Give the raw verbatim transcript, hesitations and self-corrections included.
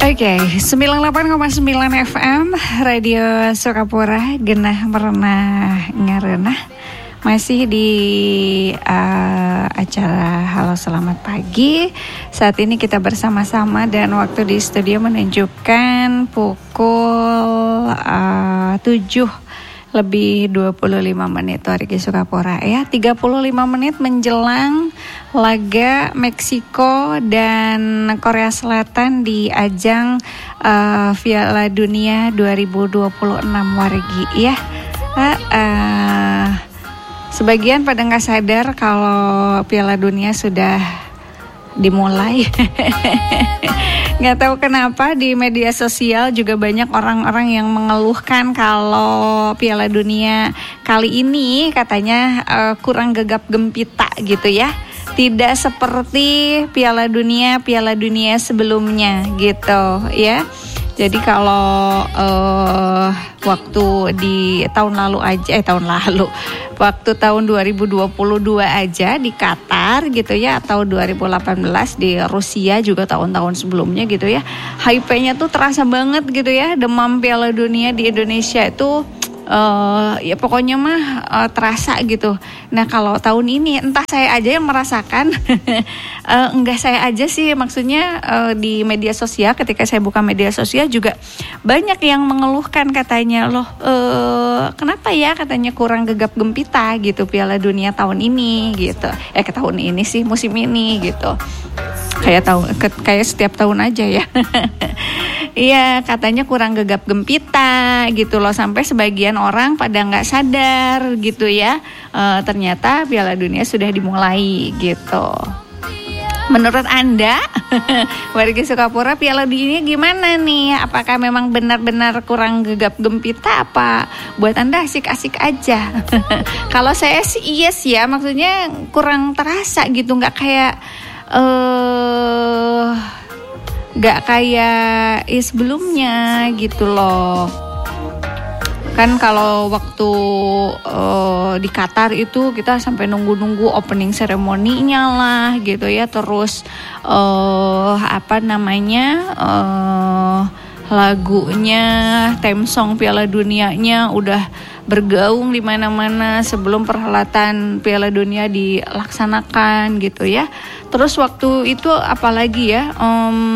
Oke, sembilan puluh delapan koma sembilan F M Radio Sukapura, genah merenah ngarenah. Masih di uh, acara Halo Selamat Pagi. Saat ini kita bersama-sama dan waktu di studio menunjukkan pukul uh, tujuh lebih dua puluh lima menit warga Sukapura ya. tiga puluh lima menit menjelang laga Meksiko dan Korea Selatan di ajang uh, Piala Dunia dua ribu dua puluh enam wargi ya. Uh, uh, Sebagian pada nggak sadar kalau Piala Dunia sudah dimulai. Nggak tahu kenapa di media sosial juga banyak orang-orang yang mengeluhkan kalau Piala Dunia kali ini katanya uh, kurang gegap gempita gitu ya. Tidak seperti Piala Dunia Piala Dunia sebelumnya gitu ya. Jadi kalau uh, waktu di tahun lalu aja, eh tahun lalu, waktu tahun dua ribu dua puluh dua aja di Qatar gitu ya, atau dua ribu delapan belas di Rusia juga tahun-tahun sebelumnya gitu ya, hype-nya tuh terasa banget gitu ya, demam Piala Dunia di Indonesia itu Uh, ya pokoknya mah uh, terasa gitu. Nah kalau tahun ini entah saya aja yang merasakan, uh, enggak saya aja sih, maksudnya uh, di media sosial ketika saya buka media sosial juga banyak yang mengeluhkan katanya loh, uh, kenapa ya katanya kurang gegap gempita gitu Piala Dunia tahun ini gitu. Eh ke tahun ini sih musim ini gitu. Kayak tahun kayak setiap tahun aja ya. Iya katanya kurang gegap gempita gitu loh, sampai sebagian orang pada nggak sadar gitu ya, e, ternyata Piala Dunia sudah dimulai gitu. Menurut Anda warga Sukapura, Piala Dunia gimana nih? Apakah memang benar-benar kurang gegap gempita, apa buat Anda asik-asik aja? Kalau saya sih yes ya, maksudnya kurang terasa gitu, nggak kayak eh gak kayak eh, sebelumnya gitu loh. Kan kalau waktu uh, di Qatar itu kita sampai nunggu-nunggu opening ceremony-nya lah gitu ya. Terus uh, apa namanya uh, lagunya, theme song Piala Dunianya udah bergaung di mana-mana sebelum perhelatan Piala Dunia dilaksanakan gitu ya. Terus waktu itu apalagi ya, um,